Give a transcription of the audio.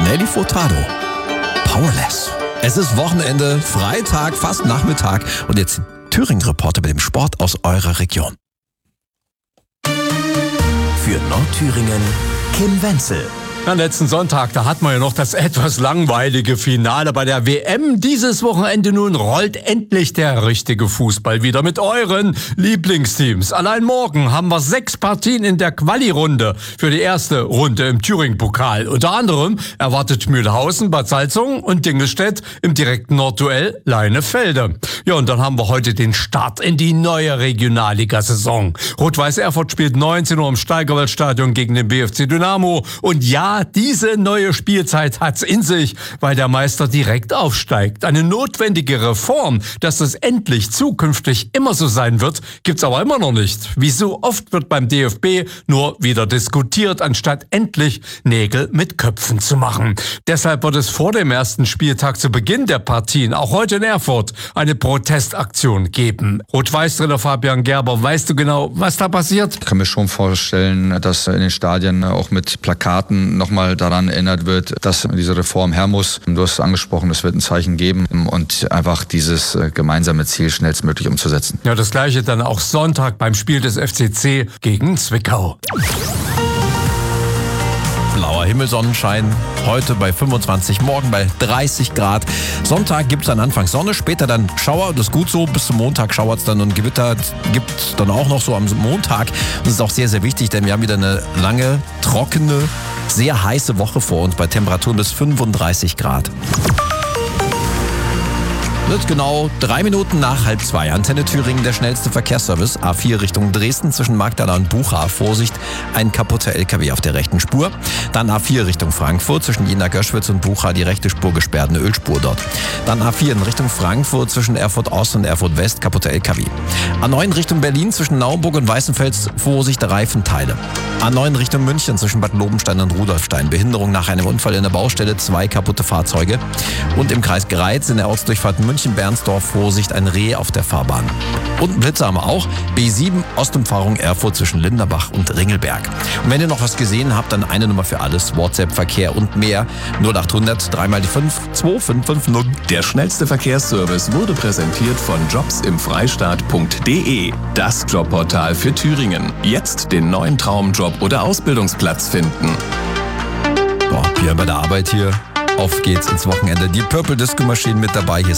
Nelly Furtado. Powerless. Es ist Wochenende, Freitag, fast Nachmittag. Und jetzt Thüringen-Reporter mit dem Sport aus eurer Region. Für Nordthüringen, Kim Wenzel. Am letzten Sonntag, da hat man ja noch das etwas langweilige Finale bei der WM. Dieses Wochenende nun rollt endlich der richtige Fußball wieder mit euren Lieblingsteams. Allein morgen haben wir 6 Partien in der Quali-Runde für die erste Runde im Thüringen-Pokal. Unter anderem erwartet Mühlhausen, Bad Salzungen und Dingelstedt im direkten Nordduell Leinefelde. Ja, und dann haben wir heute den Start in die neue Regionalliga-Saison. Rot-Weiß Erfurt spielt 19 Uhr im Steigerwaldstadion gegen den BFC Dynamo. Und ja, diese neue Spielzeit hat's in sich, weil der Meister direkt aufsteigt. Eine notwendige Reform, dass das endlich zukünftig immer so sein wird, gibt's aber immer noch nicht. Wie so oft wird beim DFB nur wieder diskutiert, anstatt endlich Nägel mit Köpfen zu machen. Deshalb wird es vor dem ersten Spieltag zu Beginn der Partien, auch heute in Erfurt, eine Protestaktion geben. Rot-Weiß-Trainer Fabian Gerber, weißt du genau, was da passiert? Ich kann mir schon vorstellen, dass in den Stadien auch mit Plakaten nochmal daran erinnert wird, dass diese Reform her muss. Du hast es angesprochen, es wird ein Zeichen geben und einfach dieses gemeinsame Ziel schnellstmöglich umzusetzen. Ja, das Gleiche dann auch Sonntag beim Spiel des FCC gegen Zwickau. Blauer Himmel, Sonnenschein, heute bei 25, morgen bei 30 Grad. Sonntag gibt es dann anfangs Sonne, später dann Schauer, das ist gut so, bis zum Montag schauert es dann und Gewitter gibt es dann auch noch so am Montag. Das ist auch sehr, sehr wichtig, denn wir haben wieder eine lange, trockene, sehr heiße Woche vor uns bei Temperaturen bis 35 Grad. Wird genau 3 Minuten nach 1:30. Antenne Thüringen, der schnellste Verkehrsservice. A4 Richtung Dresden zwischen Magdala und Bucha. Vorsicht, ein kaputter LKW auf der rechten Spur. Dann A4 Richtung Frankfurt zwischen Jena-Göschwitz und Bucha, die rechte Spur gesperrt, eine Ölspur dort. Dann A4 in Richtung Frankfurt zwischen Erfurt Ost und Erfurt West, kaputter LKW. A9 Richtung Berlin zwischen Naumburg und Weißenfels, Vorsicht, Reifenteile. A9 Richtung München zwischen Bad Lobenstein und Rudolfstein. Behinderung nach einem Unfall in der Baustelle, 2 kaputte Fahrzeuge. Und im Kreis Greiz in der Ortsdurchfahrt München-Bernsdorf, Vorsicht, ein Reh auf der Fahrbahn. Und einen Blitzer haben wir auch. B7 Ostumfahrung Erfurt zwischen Linderbach und Ringelberg. Und wenn ihr noch was gesehen habt, dann eine Nummer für alles. WhatsApp, Verkehr und mehr. 0800 3 die 5 2550. Der schnellste Verkehrsservice wurde präsentiert von jobsimfreistaat.de. Das Jobportal für Thüringen. Jetzt den neuen Traumjob oder Ausbildungsplatz finden. Boah, wir bei der Arbeit hier. Auf geht's ins Wochenende. Die Purple Disco Machine mit dabei. Hier ist